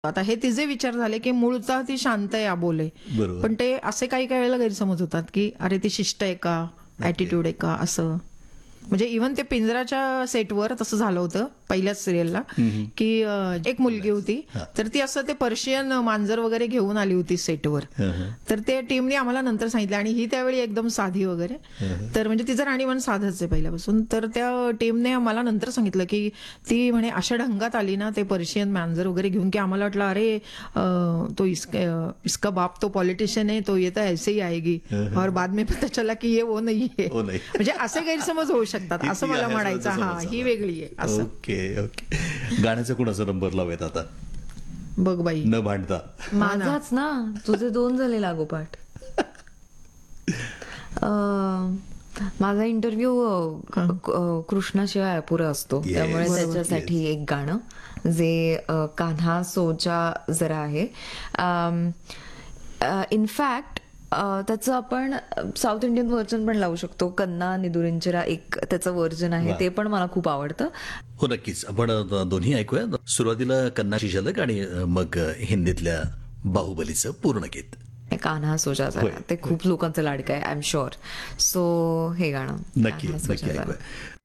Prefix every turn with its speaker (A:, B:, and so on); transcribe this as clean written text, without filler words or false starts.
A: आता हे तिचे विचार झाले की मूळचा ती शांत आहे अबोले,
B: बरोबर.
A: पण ते असे काही काही वेळेला गैरसमज होतात की अरे ती शिष्ट आहे का, ऍटिट्यूड आहे का, असं. म्हणजे इव्हन ते पिंजराच्या सेटवर तसं झालं होतं पहिल्याच सिरियलला की एक मुलगी होती, तर ती असं ते पर्शियन मांजर वगैरे घेऊन आली होती सेटवर. तर ते टीमने आम्हाला नंतर सांगितलं, आणि ही त्यावेळी एकदम साधी वगैरे, तर म्हणजे तिचं राहणीमान साधंच आहे पहिल्यापासून. तर त्या टीमने आम्हाला नंतर सांगितलं की ती म्हणे अशा ढंगात आली ना ते पर्शियन मांजर वगैरे घेऊन, की आम्हाला वाटलं अरे तो इसका बाप तो पॉलिटिशियन है, तो ये तो ऐसे ही आएगी, और बाद में पता चला की ये वो नहीं है.
B: हो नाही.
A: म्हणजे असे गैरसमज होऊ शकतात,
B: ही
A: असं
B: ती
A: मला
B: आहे,
A: म्हणायचं.
B: असं
A: हा,
B: समज
A: ही
B: झाला.
A: वेगळी आहे असं.
B: Okay okay. गाण्याचा कुणाचा नंबर लावूयात आता
A: बघ बाई,
B: न भांडता?
C: माझाच ना, तुझे 2 झाले लागोपाठ. माझा इंटरव्ह्यू कृष्णाशिवाय अपुरा असतो,
B: Yes.
C: त्यामुळे
B: बरोबर.
C: त्याच्यासाठी एक गाणं जे कान्हा सोचा जरा आहे. इनफॅक्ट त्याचं आपण साऊथ इंडियन व्हर्जन पण लावू शकतो. कन्ना निदुरिंचरा एक त्याचं व्हर्जन आहे,
B: वा.
C: ते पण मला खूप आवडतं.
B: हो नक्कीच. आपण दोन्ही ऐकूया. सुरुवातीला कन्नाची झलक आणि मग हिंदीतल्या बाहुबलीचं पूर्ण गीत.
C: कान्हा सोचा
B: होय.
C: जरा ते खूप लोकांचं लाडकं आहे, आय एम शुअर. सो हे गाणं
B: नक्की
C: कान्हा सोचा
B: नक्की
C: जरा.
B: ऐकूया.